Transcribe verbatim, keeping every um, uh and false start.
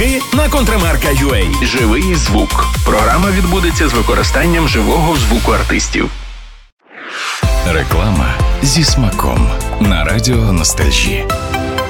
квитки на Контрамарка.ua. Живий звук. Програма відбудеться з використанням живого звуку артистів. Реклама зі смаком на радіо Ностальжі.